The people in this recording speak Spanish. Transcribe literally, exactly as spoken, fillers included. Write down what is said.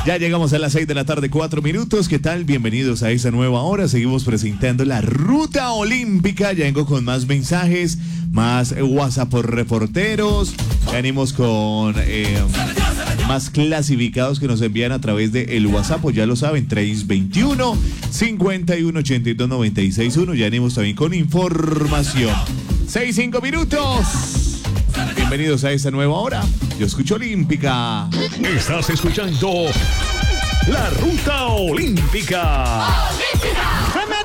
Ya llegamos a las seis de la tarde, cuatro minutos. ¿Qué tal? Bienvenidos a esta nueva hora. Seguimos presentando la Ruta Olímpica. Ya vengo con más mensajes, más WhatsApp por reporteros. Venimos con eh, más clasificados que nos envían a través de el WhatsApp. Pues ya lo saben, tres veintiuno, cincuenta y uno, ochenta y dos, noventa y seis uno. Ya venimos también con información. Seis, cinco minutos. Bienvenidos a esta nueva hora. Yo escucho Olímpica. Estás escuchando la Ruta Olímpica. ¡Olímpica!